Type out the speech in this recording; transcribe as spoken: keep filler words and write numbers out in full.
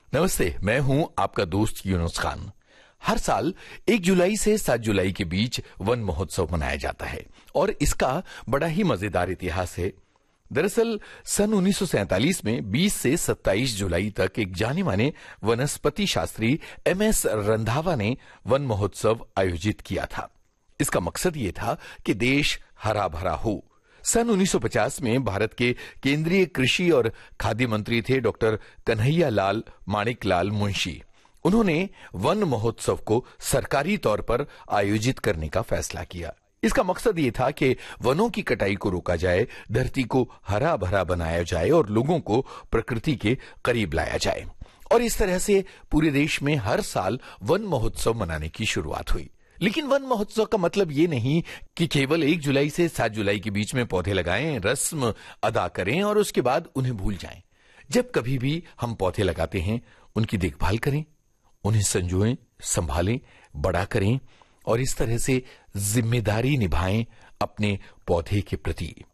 नमस्ते, मैं हूं आपका दोस्त यूनुस खान। हर साल एक जुलाई से सात जुलाई के बीच वन महोत्सव मनाया जाता है और इसका बड़ा ही मजेदार इतिहास है। दरअसल सन उन्नीस सौ सैंतालीस में बीस से सत्ताईस जुलाई तक एक जाने माने वनस्पति शास्त्री एम एस रंधावा ने वन महोत्सव आयोजित किया था। इसका मकसद ये था कि देश हरा भरा हो। सन उन्नीस सौ पचास में भारत के केंद्रीय कृषि और खाद्य मंत्री थे डॉक्टर कन्हैया लाल माणिकलाल मुंशी। उन्होंने वन महोत्सव को सरकारी तौर पर आयोजित करने का फैसला किया। इसका मकसद ये था कि वनों की कटाई को रोका जाए, धरती को हरा भरा बनाया जाए और लोगों को प्रकृति के करीब लाया जाए। और इस तरह से पूरे देश में हर साल वन महोत्सव मनाने की शुरुआत हुई। लेकिन वन महोत्सव का मतलब ये नहीं कि केवल एक जुलाई से सात जुलाई के बीच में पौधे लगाएं, रस्म अदा करें और उसके बाद उन्हें भूल जाएं। जब कभी भी हम पौधे लगाते हैं, उनकी देखभाल करें, उन्हें संजोएं, संभालें, बड़ा करें और इस तरह से जिम्मेदारी निभाएं अपने पौधे के प्रति।